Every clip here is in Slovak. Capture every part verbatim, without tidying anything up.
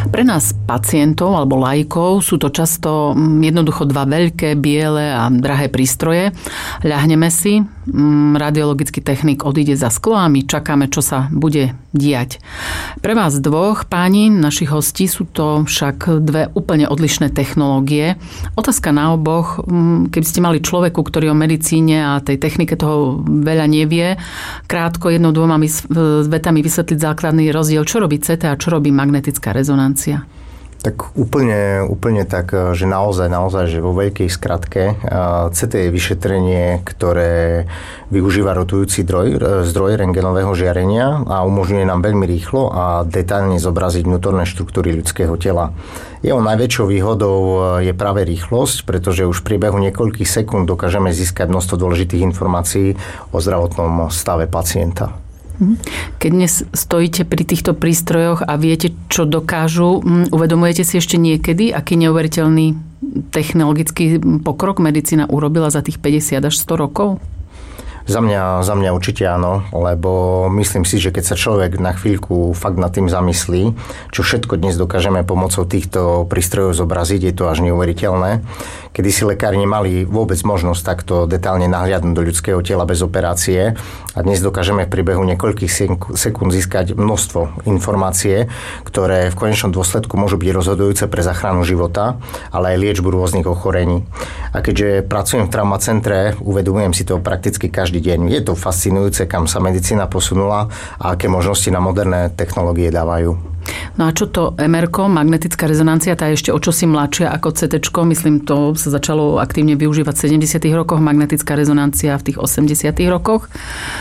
Pre nás pacientov alebo laikov sú to často jednoducho dva veľké, biele a drahé prístroje. Ľahneme si, radiologický technik odíde za sklo a my čakáme, čo sa bude diať. Pre vás dvoch, páni, našich hostí, sú to však dve úplne odlišné technológie. Otázka na oboch, keby ste mali človeku, ktorý o medicíne a tej technike toho veľa nevie, krátko jednou, dvoma vetami vysvetliť základný rozdiel, čo robí cé té a čo robí magnetická rezonancia. Tak úplne, úplne tak, že naozaj, naozaj, že vo veľkej skratke cé té je vyšetrenie, ktoré využíva rotujúci zdroj, zdroj rentgenového žiarenia a umožňuje nám veľmi rýchlo a detailne zobraziť vnútorné štruktúry ľudského tela. Jeho najväčšou výhodou je práve rýchlosť, pretože už v priebehu niekoľkých sekúnd dokážeme získať množstvo dôležitých informácií o zdravotnom stave pacienta. Keď dnes stojíte pri týchto prístrojoch a viete, čo dokážu, uvedomujete si ešte niekedy, aký neuveriteľný technologický pokrok medicína urobila za tých päťdesiat až sto rokov? Za mňa, za mňa určite áno, lebo myslím si, že keď sa človek na chvíľku fakt nad tým zamyslí, čo všetko dnes dokážeme pomocou týchto prístrojov zobraziť, je to až neuveriteľné. Kedy si lekári nemali vôbec možnosť takto detálne nahliadnúť do ľudského tela bez operácie a dnes dokážeme v priebehu niekoľkých sekúnd získať množstvo informácie, ktoré v konečnom dôsledku môžu byť rozhodujúce pre záchranu života, ale aj liečbu rôznych ochorení. A keďže pracujem v traumacentre, uvedomujem si to prakticky každý deň. Je to fascinujúce, kam sa medicína posunula a aké možnosti na moderné technológie dávajú. No a čo to em erko, magnetická rezonancia, tá je ešte o čosi mladšia ako cé téčko, myslím, to sa začalo aktívne využívať v sedemdesiatych rokoch, magnetická rezonancia v tých osemdesiatych rokoch.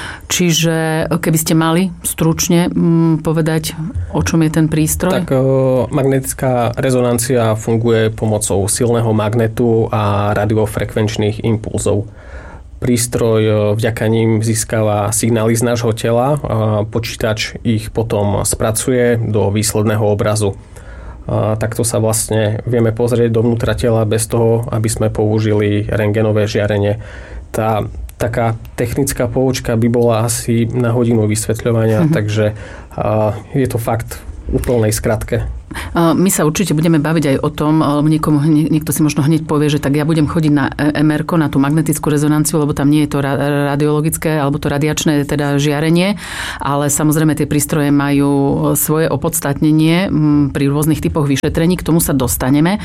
Čiže keby ste mali stručne povedať, o čom je ten prístroj? Tak magnetická rezonancia funguje pomocou silného magnetu a radiofrekvenčných impulzov. Prístroj vďaka ním získava signály z nášho tela a počítač ich potom spracuje do výsledného obrazu. A takto sa vlastne vieme pozrieť dovnútra tela bez toho, aby sme použili rentgenové žiarenie. Tá taká technická poučka by bola asi na hodinu vysvetľovania, mm-hmm. takže je to fakt v úplnej skratke. My sa určite budeme baviť aj o tom, lebo niekomu, niekto si možno hneď povie, že tak ja budem chodiť na em erko, na tú magnetickú rezonanciu, lebo tam nie je to radiologické alebo to radiačné teda žiarenie, ale samozrejme tie prístroje majú svoje opodstatnenie pri rôznych typoch vyšetrení, k tomu sa dostaneme.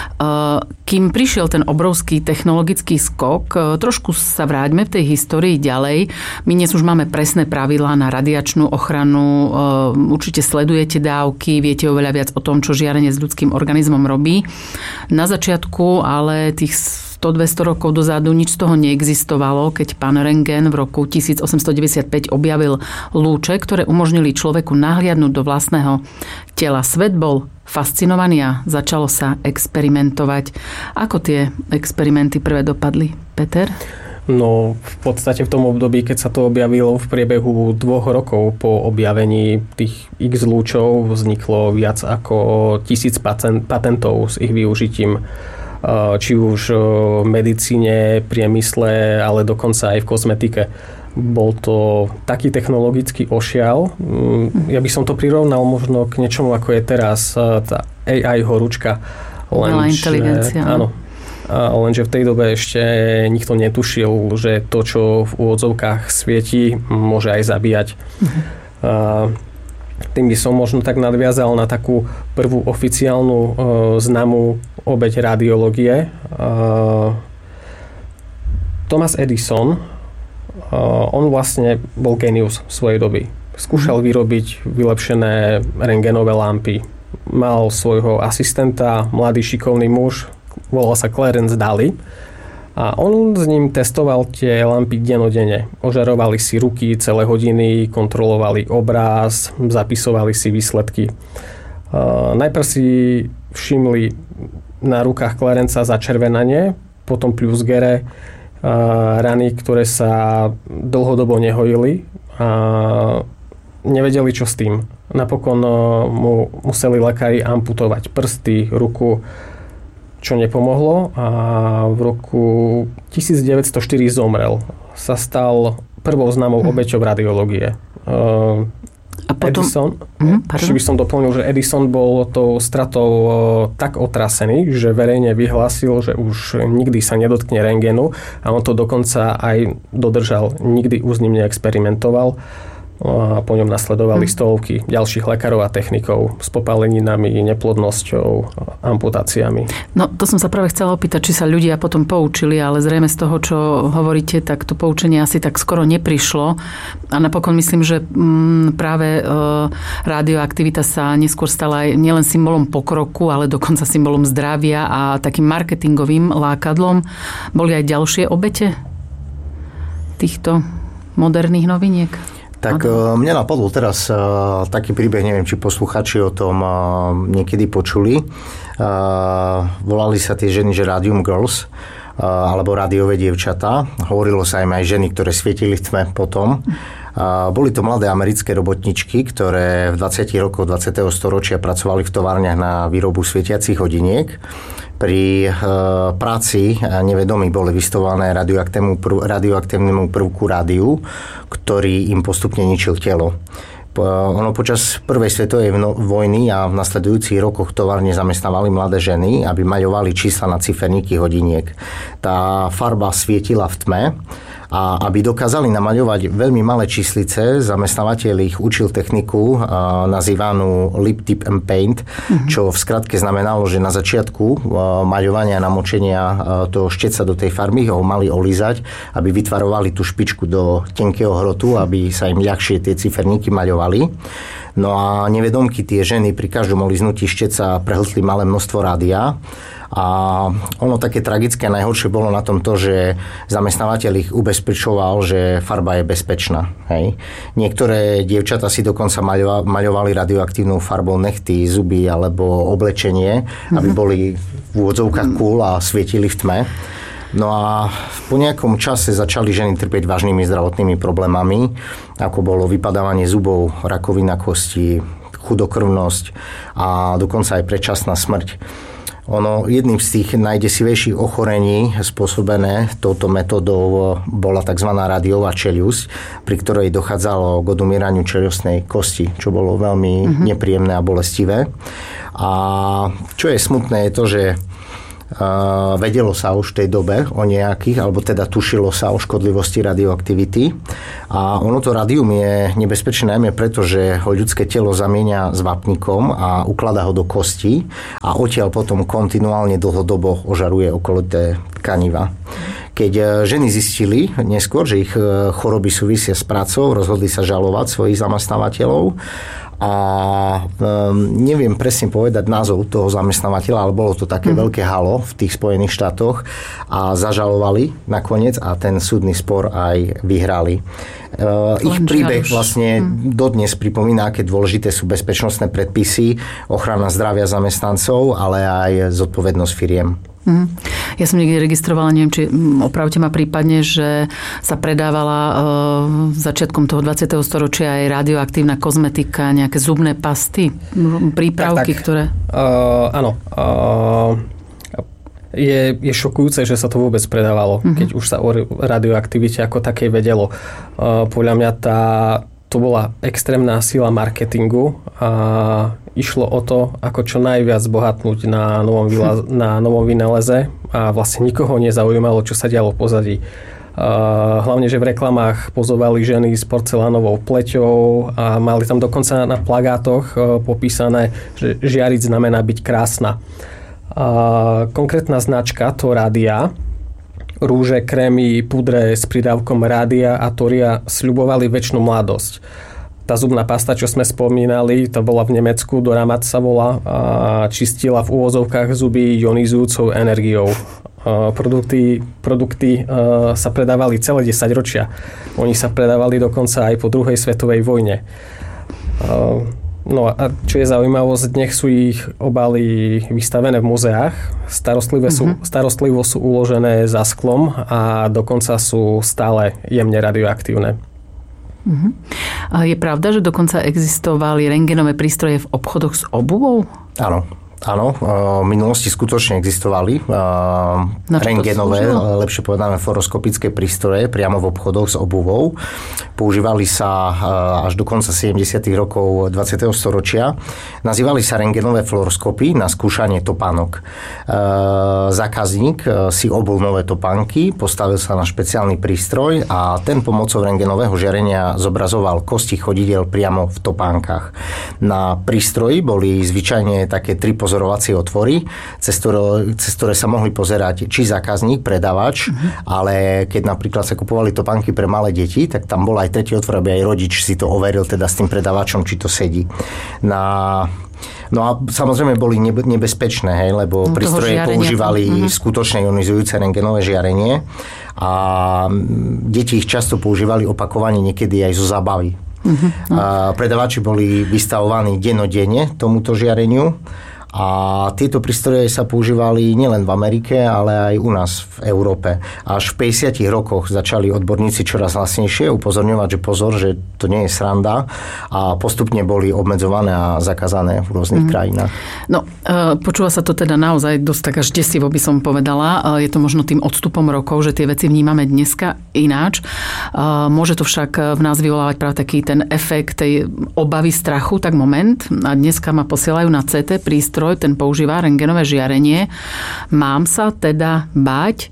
Kým prišiel ten obrovský technologický skok, trošku sa vráťme v tej histórii ďalej. My dnes už máme presné pravidlá na radiačnú ochranu, určite sledujete dávky, viete oveľa viac o tom, čo žiarenie s ľudským organizmom robí. Na začiatku ale tých sto dvesto rokov dozadu nič z toho neexistovalo, keď pán Röntgen v roku tisícosemstodeväťdesiatpäť objavil lúče, ktoré umožnili človeku nahliadnúť do vlastného tela. Svet bol fascinovaný a začalo sa experimentovať. Ako tie experimenty prvé dopadli, Peter? No v podstate v tom období, keď sa to objavilo v priebehu dvoch rokov po objavení tých X lúčov, vzniklo viac ako tisíc patentov s ich využitím. Či už v medicíne, priemysle, ale dokonca aj v kozmetike. Bol to taký technologický ošial. Ja by som to prirovnal možno k niečomu, ako je teraz tá á í horúčka. Umelá inteligencia. Áno. Lenže v tej dobe ešte nikto netušil, že to, čo v úvodzovkách svieti, môže aj zabíjať. Uh-huh. A tým by som možno tak nadviazal na takú prvú oficiálnu e, známú obeť radiológie. E, Thomas Edison, e, on vlastne bol génius svojej doby. Skúšal uh-huh. vyrobiť vylepšené rentgenové lampy. Mal svojho asistenta, mladý šikovný muž, volal sa Clarence Daly a on s ním testoval tie lampy denodenne. Ožarovali si ruky celé hodiny, kontrolovali obraz, zapisovali si výsledky. Uh, najprv si všimli na rukách Clarenca začervenanie, potom pľuzgere, uh, rany, ktoré sa dlhodobo nehojili a nevedeli, čo s tým. Napokon uh, mu museli lekári amputovať prsty, ruku, čo nepomohlo a v roku devätnásťstoštyri zomrel. Sa stal prvou známou obeťou radiológie. A potom... Edison, mm, ešte by som doplnil, že Edison bol tou stratou tak otrasený, že verejne vyhlásil, že už nikdy sa nedotkne rentgenu a on to dokonca aj dodržal. Nikdy už s ním neexperimentoval. A po ňom nasledovali hmm. stovky ďalších lekárov a technikov s popáleninami, neplodnosťou, amputáciami. No, to som sa práve chcela opýtať, či sa ľudia potom poučili, ale zrejme z toho, čo hovoríte, tak to poučenie asi tak skoro neprišlo. A napokon myslím, že mm, práve e, radioaktivita sa neskôr stala aj nielen symbolom pokroku, ale dokonca symbolom zdravia a takým marketingovým lákadlom. Boli aj ďalšie obete týchto moderných noviniek? Tak mne napadol teraz uh, taký príbeh, neviem, či posluchači o tom uh, niekedy počuli. Uh, volali sa tie ženy, že Radium Girls, uh, alebo rádiové dievčatá. Hovorilo sa im aj ženy, ktoré svietili v tme potom. Uh, boli to mladé americké robotničky, ktoré v dvadsiatich rokoch dvadsiateho storočia pracovali v továrniach na výrobu svietiacich hodiniek. Pri e, práci nevedomí boli vystavované radioaktívnemu, prv, radioaktívnemu prvku rádiu, ktorý im postupne ničil telo. Po, ono počas prvej svetovej vojny a v nasledujúcich rokoch továrne zamestnávali mladé ženy, aby maľovali čísla na ciferníky hodiniek. Tá farba svietila v tme a aby dokázali namaľovať veľmi malé číslice, zamestnávateľ ich učil techniku a, nazývanú lip tip and paint, mm-hmm. čo v skratke znamenalo, že na začiatku a, maľovania, namočenia a, toho šteca do tej farby ho mali olízať, aby vytvarovali tú špičku do tenkého hrotu, aby sa im ľahšie tie ciferníky maľovali. No a nevedomky tie ženy pri každom olíznutí šteca prehltli malé množstvo rádia. A ono také tragické, najhoršie bolo na tom to, že zamestnávateľ ich ubezpečoval, že farba je bezpečná. Hej. Niektoré dievčatá si dokonca maľovali radioaktívnou farbou nechty, zuby alebo oblečenie, aby boli v úvodzovkách cool a svietili v tme. No a po nejakom čase začali ženy trpieť vážnymi zdravotnými problémami, ako bolo vypadávanie zubov, rakovina kosti, chudokrvnosť a dokonca aj predčasná smrť. Ono, jedným z tých najdesivejších ochorení spôsobené touto metódou bola tzv. Rádiová čeľusť, pri ktorej dochádzalo k odumieraniu čeľustnej kosti, čo bolo veľmi mm-hmm. nepríjemné a bolestivé. A čo je smutné je to, že Uh, vedelo sa už v tej dobe o nejakých, alebo teda tušilo sa o škodlivosti radioaktivity. A ono to rádium je nebezpečné najmä preto, že ho ľudské telo zamieňa s vápnikom a ukladá ho do kosti a odtiaľ potom kontinuálne dlhodobo ožaruje okolité tkaniva. Keď ženy zistili neskôr, že ich choroby súvisia s prácou, rozhodli sa žalovať svojich zamestnávateľov. A um, neviem presne povedať názov toho zamestnávateľa, ale bolo to také mm. veľké halo v tých Spojených štátoch a zažalovali nakoniec a ten súdny spor aj vyhrali. Uh, ich príbeh vlastne mm. dodnes pripomína, aké dôležité sú bezpečnostné predpisy, ochrana zdravia zamestnancov, ale aj zodpovednosť firiem. Mm. Ja som niekde registrovala, neviem, či opravte ma prípadne, že sa predávala uh, začiatkom toho dvadsiateho storočia aj radioaktívna kozmetika, nejaké zubné pasty, prípravky, tak, tak. ktoré... Uh, áno. Uh, je, je šokujúce, že sa to vôbec predávalo, mm-hmm. keď už sa o radioaktivite ako takej vedelo. Uh, podľa mňa tá to bola extrémna sila marketingu a išlo o to, ako čo najviac bohatnúť na novom, vyla- na novom vynáleze a vlastne nikoho nezaujímalo, čo sa dialo v pozadí. Uh, hlavne, že v reklamách pozovali ženy s porcelánovou pleťou a mali tam dokonca na plagátoch uh, popísané, že žiariť znamená byť krásna. Uh, konkrétna značka to rádia, rúže, krémy, pudre s pridávkom rádia a toria sľubovali večnú mladosť. Tá zubná pasta, čo sme spomínali, to bola v Nemecku, Doramat sa volá, a čistila v úvozovkách zuby ionizujúcou energiou. Produkty, produkty sa predávali celé desaťročia. Oni sa predávali dokonca aj po druhej svetovej vojne. No a čo je zaujímavosť, dnes sú ich obaly vystavené v muzeách. Starostlivo sú, mm-hmm. starostlivo sú uložené za sklom a dokonca sú stále jemne radioaktívne. Mm-hmm. A je pravda, že dokonca existovali rentgenové prístroje v obchodoch s obuvou? Áno. Áno, v minulosti skutočne existovali rentgenové, lepšie povedané fluoroskopické prístroje priamo v obchodoch s obuvou. Používali sa až do konca sedemdesiatych rokov dvadsiateho storočia. Nazývali sa rentgenové fluoroskopy na skúšanie topánok. Zákazník si obul nové topánky, postavil sa na špeciálny prístroj a ten pomocou rentgenového žiarenia zobrazoval kosti chodidiel priamo v topánkach. Na prístroji boli zvyčajne také tri pozorovacie otvory, cez ktoré, cez ktoré sa mohli pozerať či zákazník, predávač, uh-huh. ale keď napríklad sa kupovali topánky pre malé deti, tak tam bol aj tretí otvor, aby aj rodič si to overil teda s tým predávačom, či to sedí. Na No a samozrejme boli nebezpečné, hej, lebo no, prístroje používali uh-huh. skutočne ionizujúce rentgenové žiarenie a deti ich často používali opakovane niekedy aj zo zábavy. Uh-huh. A predávači boli vystavovaní dennodenne tomuto žiareniu a tieto prístroje sa používali nielen v Amerike, ale aj u nás v Európe. Až v päťdesiatych rokoch začali odborníci čoraz hlasnejšie upozorňovať, že pozor, že to nie je sranda a postupne boli obmedzované a zakázané v rôznych mm. krajinách. No, počúva sa to teda naozaj dosť tak až desivo, by som povedala. Je to možno tým odstupom rokov, že tie veci vnímame dneska ináč. Môže to však v nás vyvolávať práve taký ten efekt tej obavy, strachu, tak moment. A dneska ma posielajú na cé té prístroj, ten používa rentgenové žiarenie. Mám sa teda báť?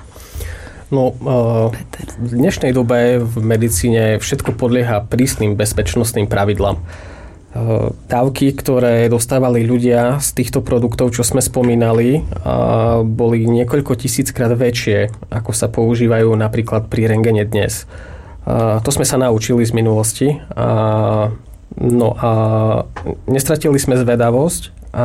No, v dnešnej dobe v medicíne všetko podlieha prísnym bezpečnostným pravidlám. Dávky, ktoré dostávali ľudia z týchto produktov, čo sme spomínali, boli niekoľko tisíckrát väčšie, ako sa používajú napríklad pri rentgene dnes. To sme sa naučili z minulosti. No a nestratili sme zvedavosť a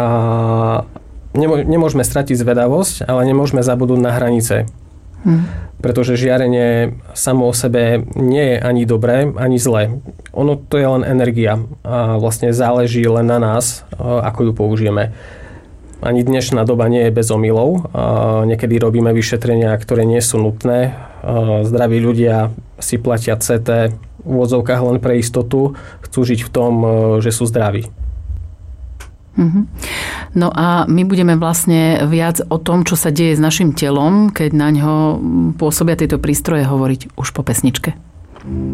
nemôžeme stratiť zvedavosť, ale nemôžeme zabudnúť na hranice. Hmm. Pretože žiarenie samo o sebe nie je ani dobré, ani zlé. Ono to je len energia a vlastne záleží len na nás, ako ju použijeme. Ani dnešná doba nie je bez omylov. Niekedy robíme vyšetrenia, ktoré nie sú nutné. Zdraví ľudia si platia cé té v úvodzovkách len pre istotu. Chcú žiť v tom, že sú zdraví. Mm-hmm. No a my budeme vlastne viac o tom, čo sa deje s našim telom, keď na ňo pôsobia tieto prístroje, hovoriť už po pesničke.